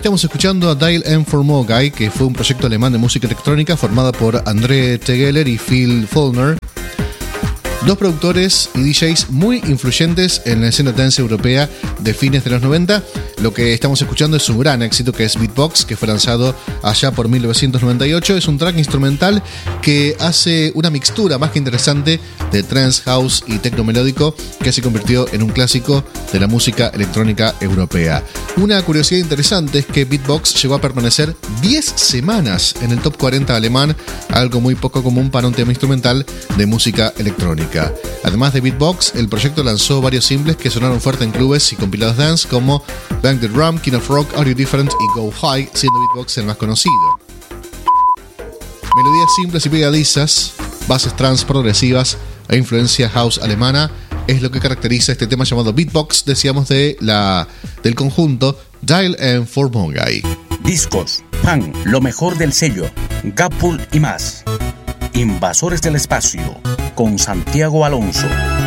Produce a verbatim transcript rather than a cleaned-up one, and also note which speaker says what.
Speaker 1: estamos escuchando a Dial M for Mogai, que fue un proyecto alemán de música electrónica formado por André Tegeler y Phil Follner, dos productores y D Js muy influyentes en la escena dance europea de fines de los noventa. Lo que estamos escuchando es un gran éxito, que es Beatbox, que fue lanzado allá por mil novecientos noventa y ocho. Es un track instrumental que hace una mixtura más que interesante de trance, house y techno melódico, que se convirtió en un clásico de la música electrónica europea. Una curiosidad interesante es que Beatbox llegó a permanecer diez semanas en el top cuarenta alemán, algo muy poco común para un tema instrumental de música electrónica. Además de Beatbox, el proyecto lanzó varios singles que sonaron fuerte en clubes y compilados dance como Bang the Drum, King of Rock, Are You Different y Go High, siendo Beatbox el más conocido. Melodías simples y pegadizas, bases trance progresivas e influencia house alemana es lo que caracteriza este tema llamado Beatbox, decíamos, de la, del conjunto Dial M for Mogai.
Speaker 2: Discos, Pan, lo mejor del sello, Gapul y más. Invasores del espacio, con Santiago Alonso.